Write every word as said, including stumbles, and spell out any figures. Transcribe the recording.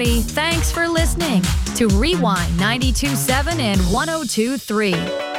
Thanks for listening to Rewind ninety-two point seven and one oh two point three.